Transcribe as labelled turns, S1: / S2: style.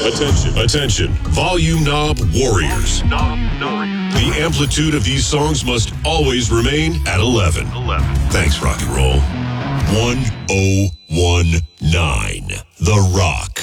S1: Attention. Volume knob warriors. The amplitude of these songs must always remain at 11. Thanks, rock and roll. 1019 The Rock.